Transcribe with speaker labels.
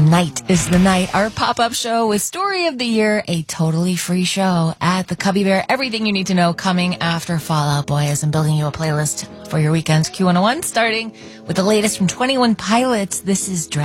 Speaker 1: Tonight is the night. Our pop-up show with Story of the Year, a totally free show at the Cubby Bear. Everything you need to know coming after Fall Out Boy as I'm building you a playlist for your weekend's Q101, starting with the latest from 21 Pilots. This is